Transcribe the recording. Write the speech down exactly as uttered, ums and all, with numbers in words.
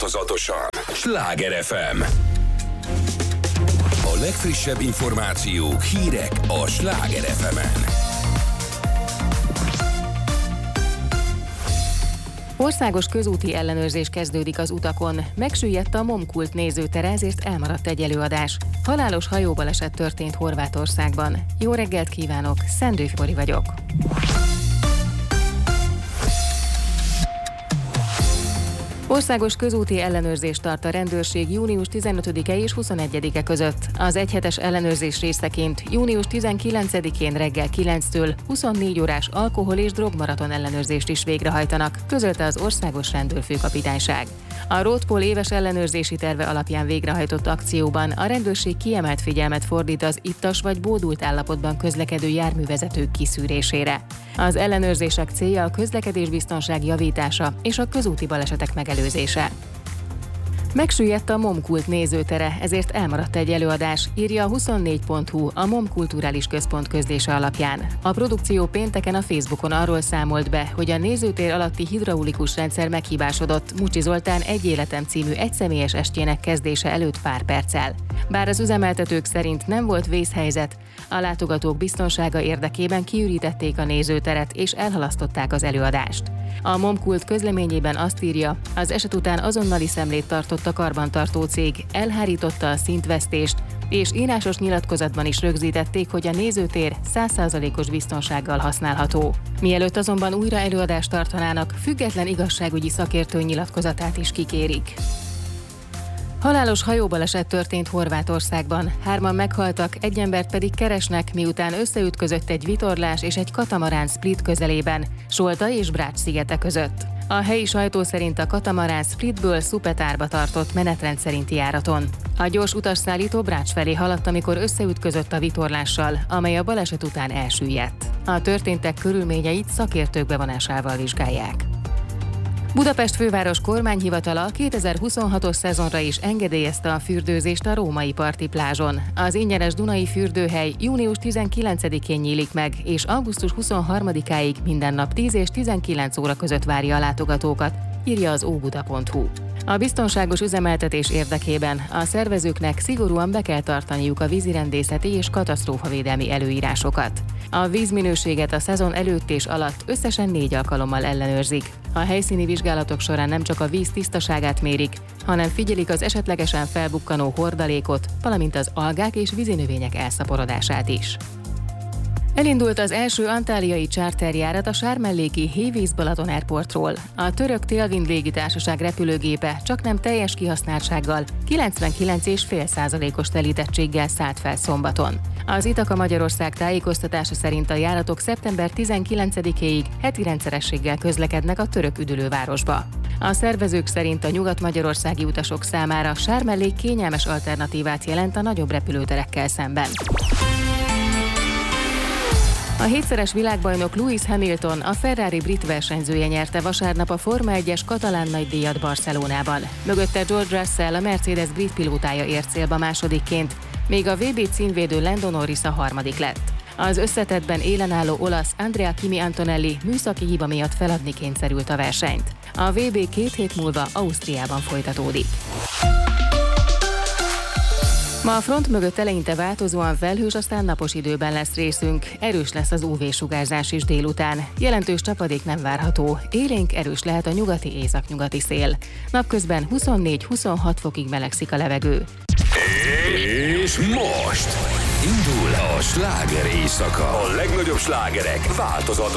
változatosan. Sláger ef em. A legfrissebb információk, hírek a Sláger ef emen. Országos közúti ellenőrzés kezdődik az utakon. Megsüllyedt a Momkult nézőtere, ezért elmaradt egy előadás. Halálos hajóbaleset történt Horvátországban. Jó reggelt kívánok, Szendő Fori vagyok. Országos közúti ellenőrzést tart a rendőrség június tizenötödike és huszonegyedike között. Az egyhetes ellenőrzés részeként június tizenkilencedikén reggel kilenctől huszonnégy órás alkohol- és drogmaraton ellenőrzést is végrehajtanak, közölte az Országos Rendőrfőkapitányság. A Roadpol éves ellenőrzési terve alapján végrehajtott akcióban a rendőrség kiemelt figyelmet fordít az ittas vagy bódult állapotban közlekedő járművezetők kiszűrésére. Az ellenőrzések célja a közlekedésbiztonság javítása és a közúti balesetek megelőzése. Megsüllyedt a Momkult nézőtere, ezért elmaradt egy előadás, írja a huszonnégy pont hu a MOM Kulturális Központ közlése alapján. A produkció pénteken a Facebookon arról számolt be, hogy a nézőtér alatti hidraulikus rendszer meghibásodott Mucsi Zoltán Egy életem című egyszemélyes estjének kezdése előtt pár perccel. Bár az üzemeltetők szerint nem volt vészhelyzet, a látogatók biztonsága érdekében kiürítették a nézőteret és elhalasztották az előadást. A Momkult közleményében azt írja, az eset után azonnali szemlét tartott a karbantartó cég, elhárította a szintvesztést, és írásos nyilatkozatban is rögzítették, hogy a nézőtér száz százalékos biztonsággal használható. Mielőtt azonban újra előadást tartanának, független igazságügyi szakértő nyilatkozatát is kikérik. Halálos hajóbaleset történt Horvátországban. Hárman meghaltak, egy embert pedig keresnek, miután összeütközött egy vitorlás és egy katamarán Split közelében, Solta és Brač szigete között. A helyi sajtó szerint a katamarán Splitből Szupetárba tartott menetrend szerinti járaton. A gyors utasszállító Brač felé haladt, amikor összeütközött a vitorlással, amely a baleset után elsüllyedt. A történtek körülményeit szakértők bevonásával vizsgálják. Budapest főváros kormányhivatala a kétezer-huszonhatos szezonra is engedélyezte a fürdőzést a római parti plázson. Az ingyenes Dunai fürdőhely június tizenkilencedikén nyílik meg, és augusztus huszonharmadikáig minden nap tíz és tizenkilenc óra között várja a látogatókat, írja az óbuda pont hu. A biztonságos üzemeltetés érdekében a szervezőknek szigorúan be kell tartaniuk a vízirendészeti és katasztrófavédelmi előírásokat. A vízminőséget a szezon előtt és alatt összesen négy alkalommal ellenőrzik. A helyszíni vizsgálatok során nem csak a víz tisztaságát mérik, hanem figyelik az esetlegesen felbukkanó hordalékot, valamint az algák és vízinövények elszaporodását is. Elindult az első antáliai charterjárat a sármelléki Hévíz Balaton Airportról. A török Tailwind légitársaság repülőgépe csaknem teljes kihasználtsággal, kilencvenkilenc egész öt százalékos telítettséggel szállt fel szombaton. Az Itaka Magyarország tájékoztatása szerint a járatok szeptember tizenkilencedikéig heti rendszerességgel közlekednek a török üdülővárosba. A szervezők szerint a nyugat-magyarországi utasok számára sármellék kényelmes alternatívát jelent a nagyobb repülőterekkel szemben. A hétszeres világbajnok Lewis Hamilton, a Ferrari brit versenyzője nyerte vasárnap a Forma egyes katalán nagydíjat Barcelonában. Mögötte George Russell, a Mercedes brit pilótája ért célba másodikként, még a vé bé címvédő Lando Norris a harmadik lett. Az összetettben élen álló olasz Andrea Kimi Antonelli műszaki hiba miatt feladni kényszerült a versenyt. A vé bé két hét múlva Ausztriában folytatódik. Ma a front mögött eleinte változóan felhős, aztán napos időben lesz részünk. Erős lesz az ú vé-sugárzás is délután. Jelentős csapadék nem várható. Élénk erős lehet a nyugati északnyugati szél. Napközben huszonnégy-huszonhat fokig melegszik a levegő. És most indul a sláger éjszaka. A legnagyobb slágerek változatos